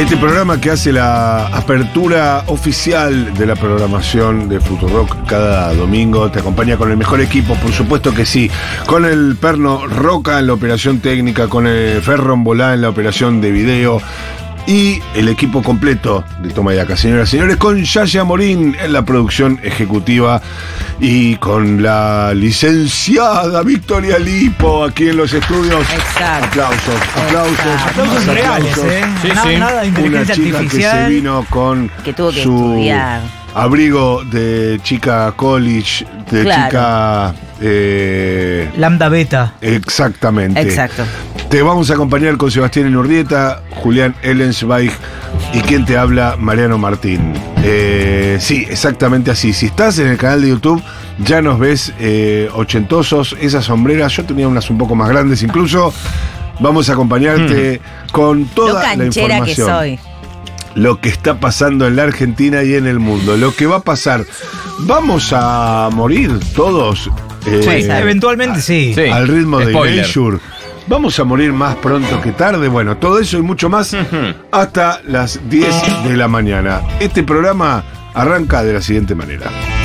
Este programa que hace la apertura oficial de la programación de Futurock cada domingo, te acompaña con el mejor equipo, por supuesto que sí, con el Perno Roca en la operación técnica, con el Ferro Embolá en la operación de video y el equipo completo de Toma y Daca, señoras y señores, con Yaya Morín en la producción ejecutiva y con la licenciada Victoria Lipo aquí en los estudios. Exacto. Aplausos reales, Sí, nada, sí. nada de inteligencia Una chica artificial. que se vino con que tuvo que su estudiar. abrigo de chica college, de Claro. chica... Lambda Beta. Exactamente. Exacto. Te vamos a acompañar con Sebastián Inurrieta, Julián Ellensweig y quien te habla, Mariano Martín. Sí, exactamente así. Si estás en el canal de YouTube, ya nos ves ochentosos, esas sombreras. Yo tenía unas un poco más grandes incluso. Vamos a acompañarte con Lo toda la canchera que información. soy. Lo que está pasando en la Argentina y en el mundo. Lo que va a pasar. ¿Vamos a morir todos? Eventualmente sí. Sí. Al ritmo de Spoiler. Leisure. Vamos a morir más pronto que tarde. Bueno, todo eso y mucho más hasta las 10 de la mañana. Este programa arranca de la siguiente manera.